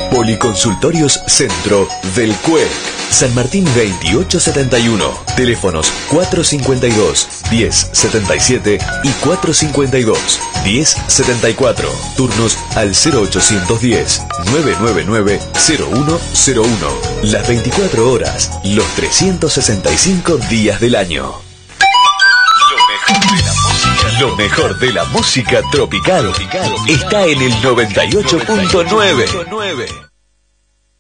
Policonsultorios Centro del CUEC. San Martín 2871. Teléfonos 452-1077 y 452-1074. Turnos al 0810-999-0101. Las 24 horas, los 365 días del año. Lo mejor de la música tropical está en el 98.9.